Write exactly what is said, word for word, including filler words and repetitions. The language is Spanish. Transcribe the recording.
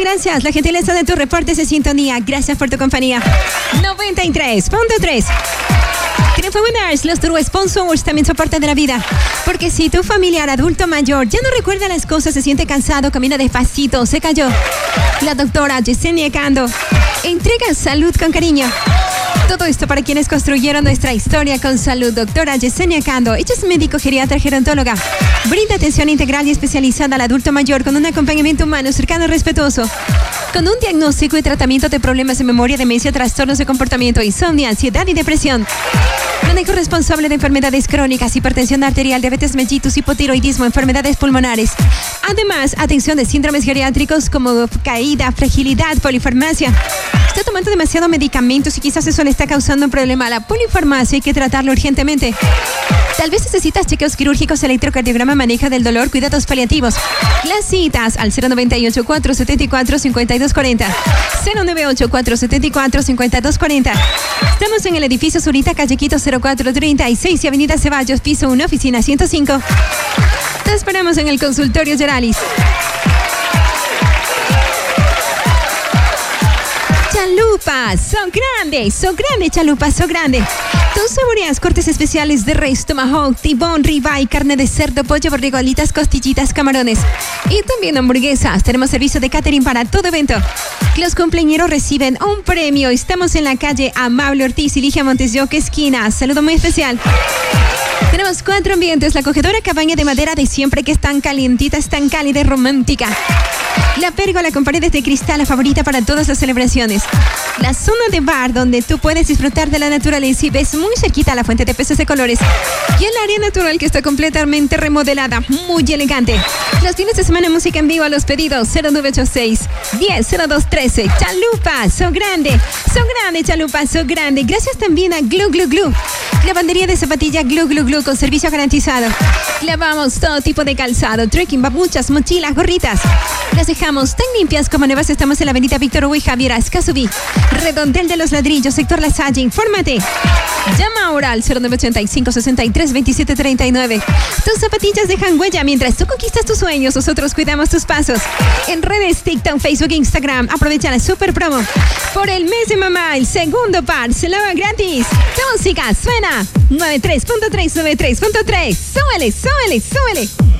gracias. La gentileza de tu reporte de sintonía. Gracias por tu compañía. noventa y tres punto tres. Triunfo Winners, los True Sponsors también son parte de la vida. Porque si tu familiar adulto mayor ya no recuerda las cosas, se siente cansado, camina despacito, se cayó. La doctora Yesenia Cando entrega salud con cariño. Todo esto para quienes construyeron nuestra historia con salud. Doctora Yesenia Cando, ella es médico geriatra gerontóloga. Brinda atención integral y especializada al adulto mayor con un acompañamiento humano, cercano y respetuoso. Con un diagnóstico y tratamiento de problemas de memoria, demencia, trastornos de comportamiento, insomnio, ansiedad y depresión. Manejo responsable de enfermedades crónicas, hipertensión arterial, diabetes mellitus, hipotiroidismo, enfermedades pulmonares. Además, atención de síndromes geriátricos como caída, fragilidad, polifarmacia. Está tomando demasiado medicamentos y quizás eso le está causando un problema. La polifarmacia hay que tratarlo urgentemente. Tal vez necesitas chequeos quirúrgicos, electrocardiograma, manejo del dolor, cuidados paliativos. Las citas al cero nueve ocho, cuatro siete cuatro, cinco dos cuatro cero. cero nueve ocho, cuatro siete cuatro, cinco dos cuatro cero. Estamos en el edificio Zurita, calle Quito cero cuatro treinta y seis y avenida Ceballos, piso uno, oficina ciento cinco. Te esperamos en el consultorio Geralis. Chalupas, son grandes, son grandes chalupas, son grandes. Tus saboreas cortes especiales de res, tomahawk, tibón, ribeye, carne de cerdo, pollo, borrego, alitas, costillitas, camarones. Y también hamburguesas. Tenemos servicio de catering para todo evento. Los cumpleañeros reciben un premio. Estamos en la calle Amable Ortiz y Ligia Montes de Oca, esquina. Saludo muy especial. Tenemos cuatro ambientes. La acogedora cabaña de madera de siempre, que es tan calientita, es tan cálida y romántica. La pérgola con paredes de cristal, la favorita para todas las celebraciones. La zona de bar, donde tú puedes disfrutar de la naturaleza y ves muy cerquita la fuente de peces de colores. Y el área natural, que está completamente remodelada, muy elegante. Los fines de semana, música en vivo a los pedidos cero nueve ocho seis, diez, cero dos trece. Chalupas, son grandes, son grandes chalupas, son grandes. Gracias también a Glu Glu Glu. Lavandería de zapatilla Glu Glu Glu con servicio garantizado. Lavamos todo tipo de calzado, trekking, babuchas, mochilas, gorritas. Las dejamos tan limpias como nuevas. Estamos en la avenida Víctor Hugo y Javier Ascazubí, Redondel de los Ladrillos, sector La Salle. Infórmate. Llama ahora al cero nueve ocho cinco, seis tres, dos siete tres nueve. Tus zapatillas dejan huella mientras tú conquistas tus sueños. Nosotros cuidamos tus pasos. En redes, TikTok, Facebook, Instagram. Aprovecha la super promo. Por el mes de mamá, el segundo par se lava gratis. La música suena noventa y tres punto tres, noventa y tres punto tres. Súbele, súbele, súbele.